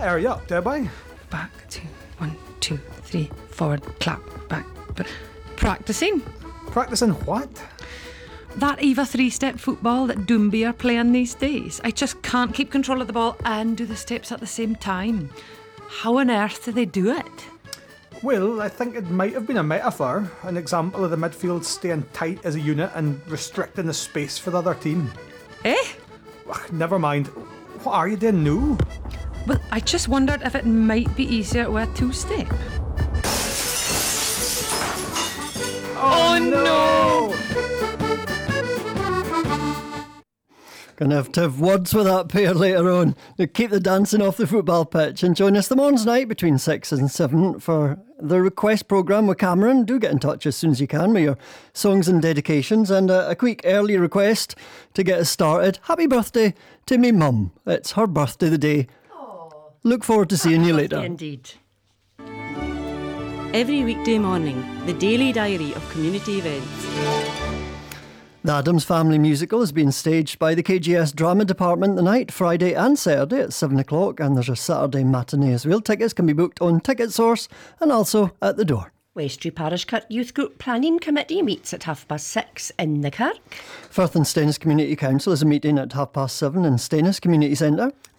hurry up, Debbie. Back, 2, 1, 2, 3, forward, clap, back. Practicing. Practicing what? That Eva three-step football that Doomby are playing these days. I just can't keep control of the ball and do the steps at the same time. How on earth do they do it? Well, I think it might have been a metaphor, an example of the midfield staying tight as a unit and restricting the space for the other team. Eh? Ugh, never mind. What are you doing now? Well, I just wondered if it might be easier with a two-step. Oh no! Gonna have to have words with that pair later on. Now keep the dancing off the football pitch and join us the morning's night between 6 and 7 for the request programme with Cameron. Do get in touch as soon as you can with your songs and dedications, and a quick early request to get us started. Happy birthday to me mum. It's her birthday today. Look forward to seeing you later. Indeed. Every weekday morning, the daily diary of community events. The Addams Family Musical is being staged by the KGS Drama Department tonight, Friday and Saturday at 7 o'clock, and there's a Saturday matinee as well. Tickets can be booked on TicketSource and also at the door. Westry Parish Kirk Youth Group Planning Committee meets at 6:30 in the Kirk. Firth and Stennis Community Council is a meeting at 7:30 in Stennis Community Centre.